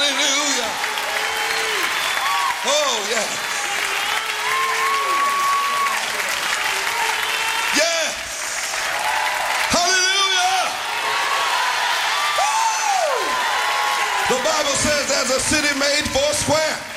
Hallelujah. Oh, yeah. Yes. Hallelujah. Woo! The Bible says there's a city made four square.